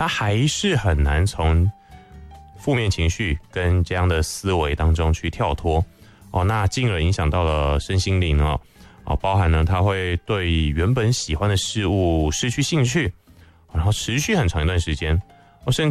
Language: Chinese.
他还是很难从负面情绪跟这样的思维当中去跳脱那进而影响到了身心灵包含呢他会对原本喜欢的事物失去兴趣，然后持续很长一段时间甚